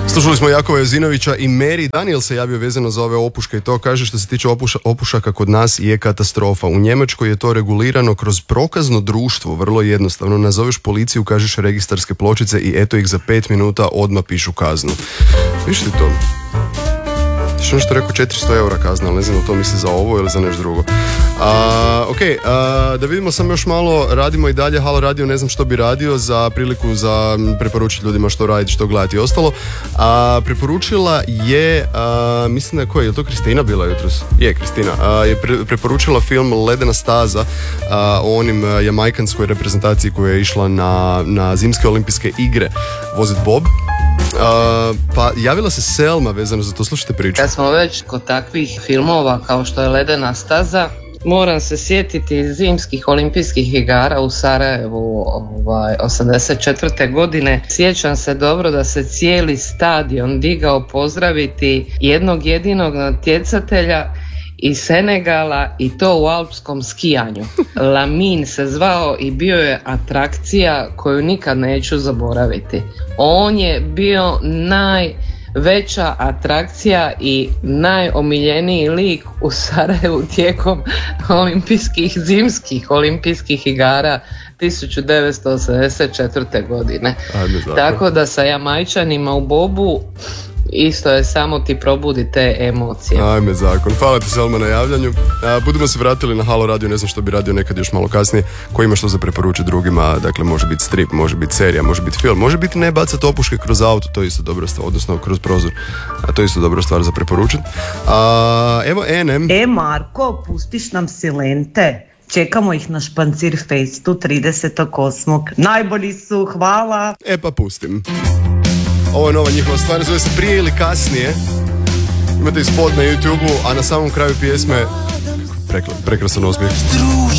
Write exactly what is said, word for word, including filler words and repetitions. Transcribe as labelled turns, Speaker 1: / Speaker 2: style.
Speaker 1: Slušali smo Jakova Jozinovića i Mary. Daniel se javio vezano za ove opuške i to kaže što se tiče opuša, opušaka kod nas je katastrofa. U Njemačkoj je to regulirano kroz prokazno društvo, vrlo jednostavno. Nazoveš policiju, kažeš registarske pločice i eto ih za pet minuta odmah pišu kaznu. Viš ti to? Što nešto rekao četiristo eura kazna, ali ne znam da to misli za ovo ili za nešto drugo. A, ok, a, da vidimo samo još malo, radimo i dalje Halo Radio, ne znam što bi radio za priliku za preporučiti ljudima što raditi, što gledati i ostalo. A, preporučila je, a, mislim da je koja, je li to Kristina bila jutros? Je, Kristina. A, je pre, preporučila film Ledena staza a, o onim jamajkanskoj reprezentaciji koja je išla na, na zimske olimpijske igre vozit bob. Uh, pa javila se Selma vezano za to, slušajte priču.
Speaker 2: Kad smo već kod takvih filmova kao što je Ledena staza, moram se sjetiti zimskih olimpijskih igara u Sarajevu ovaj, osamdeset četvrte godine. Sjećam se dobro da se cijeli stadion digao pozdraviti jednog jedinog natjecatelja iz Senegala i to u alpskom skijanju. Lamin se zvao i bio je atrakcija koju nikad neću zaboraviti. On je bio najveća atrakcija i najomiljeniji lik u Sarajevu tijekom olimpijskih, zimskih olimpijskih igara tisuću devetsto osamdeset četvrte godine. Tako da sa Jamajčanima u bobu isto je, samo ti probudi te emocije.
Speaker 1: Ajme zakon. Hvala ti Selma na javljanju. A, budemo se vratili na Halo Radio, ne znam što bi radio nekad još malo kasnije. Ko ima što za preporučiti drugima, dakle može biti strip, može biti serija, može biti film, može biti ne bacati opuške kroz auto, to je isto dobra stvar, odnosno kroz prozor. A to je isto dobra stvar za preporučiti. A, evo N M.
Speaker 3: E Marko, pustiš nam Silente. Čekamo ih na Špancir Festu tridesetog osmog Najbolji su, hvala.
Speaker 1: E pa pustim. Ovo je nova njihova stvar, zove se Prije ili kasnije. Imate i spot na YouTube-u, a na samom kraju pjesme prekla, prekrasan osmijeh.